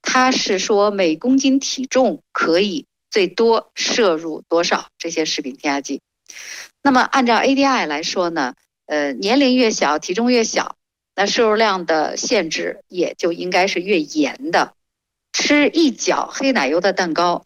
它是说每公斤体重可以最多摄入多少这些食品添加剂。那么按照 ADI 来说呢，年龄越小，体重越小，那摄入量的限制也就应该是越严的。吃一角黑奶油的蛋糕，